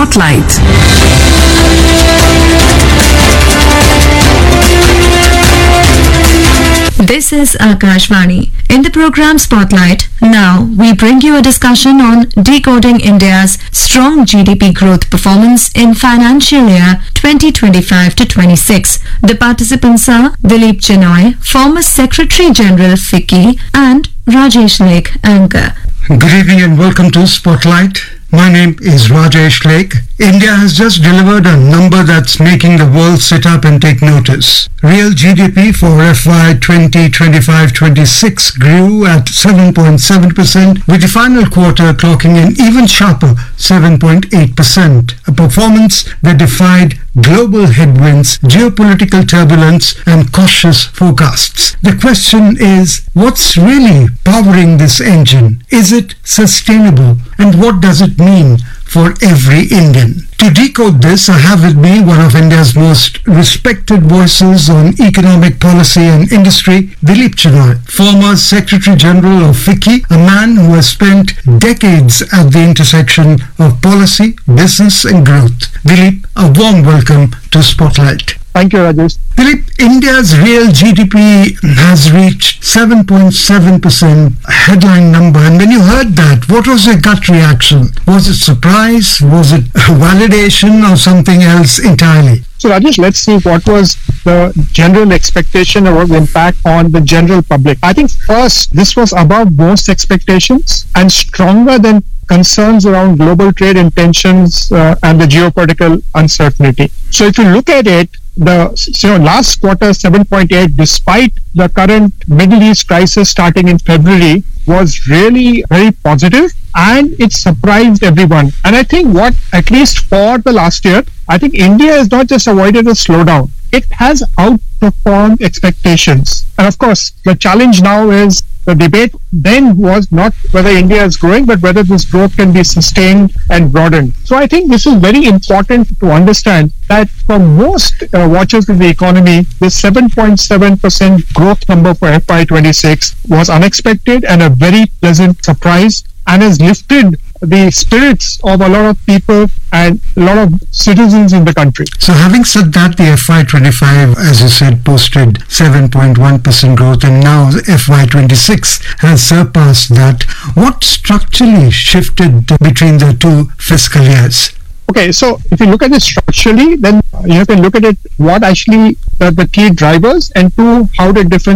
Spotlight. This is Akashvani. In the program Spotlight, now we bring you a discussion on decoding India's strong GDP growth performance in financial year 2025 to 26. The participants are Dilip Chenoy, former Secretary General FICCI, and Rajesh Lake, anchor. Good evening and welcome to Spotlight. My name is Rajesh Lake. India has just delivered a number that's making the world sit up and take notice. Real GDP for FY 2025-26 grew at 7.7%, with the final quarter clocking an even sharper 7.8%, a performance that defied global headwinds, geopolitical turbulence, and cautious forecasts. The question is, what's really powering this engine? Is it sustainable? And what does it mean for every Indian? To decode this, I have with me one of India's most respected voices on economic policy and industry, Dilip Chenoy, former Secretary General of FICCI, a man who has spent decades at the intersection of policy, business and growth. Dilip, a warm welcome to Spotlight. Thank you, Rajesh. Dilip, India's real GDP has reached 7.7% headline number. And when you heard that, what was your gut reaction? Was it surprise? Was it validation or something else entirely? So, Rajesh, let's see what was the general expectation or the impact on the general public. I think first, this was above most expectations and stronger than concerns around global trade intentions and the geopolitical uncertainty. So, if you look at it, the last quarter 7.8, despite the current Middle East crisis starting in February, was really very positive and it surprised everyone. And I think what, at least for the last year, I think India has not just avoided a slowdown, it has outperformed expectations. And of course, the challenge now is the debate then was not whether India is growing, but whether this growth can be sustained and broadened. So I think this is very important to understand that for most watchers of the economy, this 7.7% growth number for FY26 was unexpected and a very pleasant surprise and has lifted the spirits of a lot of people and a lot of citizens in the country. So having said that, the FY25, as you said, posted 7.1% growth, and now FY26 has surpassed that. What structurally shifted between the two fiscal years? Okay, so if you look at it structurally, then you can look at it, what actually the key drivers, and two, how did different